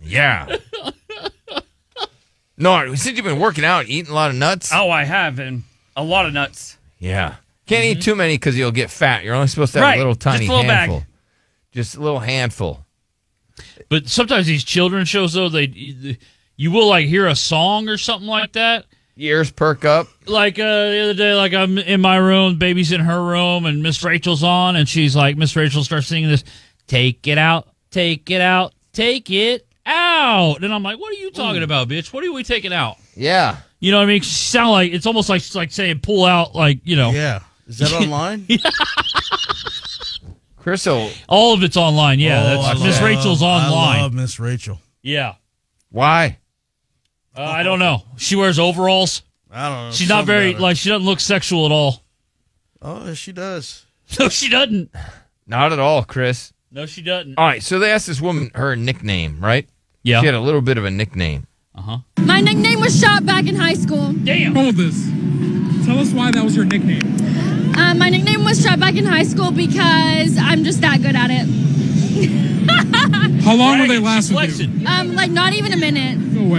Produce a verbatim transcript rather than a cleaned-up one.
Yeah. No, since you've been working out, eating a lot of nuts. Oh, I have, and a lot of nuts. Yeah. Can't mm-hmm. eat too many because you'll get fat. You're only supposed to have right. a little tiny Just a little handful. Bag. Just a little handful. But sometimes these children shows, though, they you will like hear a song or something like that. Ears perk up. Like uh, the other day, like I'm in my room, baby's in her room, and Miss Rachel's on, and she's like, Miss Rachel starts singing this, "Take it out, take it out, take it out." And I'm like, "What are you talking Ooh. about, bitch? What are we taking out?" Yeah. You know what I mean? She sound like it's almost like like saying pull out, like, you know. Yeah. Is that online? Crystal. All of it's online, yeah. Oh, That's Miss Rachel's online. I love Miss Rachel. Yeah. Why? Uh, I don't know. She wears overalls. I don't know. She's not very, like, she doesn't look sexual at all. Oh, she does. No, she doesn't. Not at all, Chris. No, she doesn't. All right, so they asked this woman her nickname, right? Yeah. She had a little bit of a nickname. Uh-huh. My nickname was Shot back in high school. Damn. Hold this. Tell us why that was your nickname. Um, my nickname was Shot back in high school because I'm just that good at it. How long were they last with you? Um, like not even a minute.